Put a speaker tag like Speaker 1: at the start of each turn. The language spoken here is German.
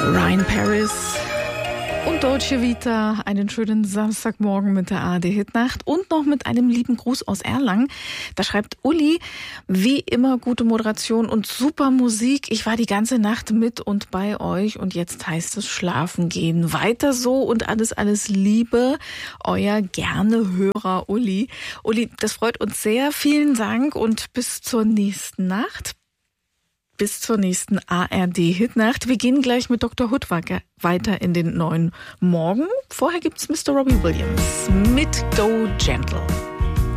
Speaker 1: Ryan Paris und Dolce Vita, einen schönen Samstagmorgen mit der ARD-Hitnacht und noch mit einem lieben Gruß aus Erlangen. Da schreibt Uli, wie immer gute Moderation und super Musik. Ich war die ganze Nacht mit und bei euch und jetzt heißt es schlafen gehen. Weiter so und alles Liebe, euer gerne Hörer Uli. Uli, das freut uns sehr. Vielen Dank und bis zur nächsten Nacht. Bis zur nächsten ARD-Hitnacht. Wir gehen gleich mit Dr. Hood weiter in den neuen Morgen. Vorher gibt's Mr. Robbie Williams mit Go Gentle.